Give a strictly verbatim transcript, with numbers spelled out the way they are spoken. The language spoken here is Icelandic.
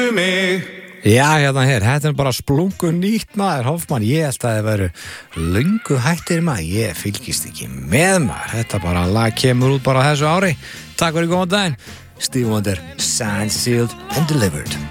Já, hérna hér, þetta er bara splungu nýtt maður, Hoffmann, ég held að það veru löngu hættir maður, ég fylgist ekki með maður, þetta bara lag kemur út bara þessu ári. Takk fyrir góðan daginn, Stevie Wonder, Signed, Sealed and Delivered.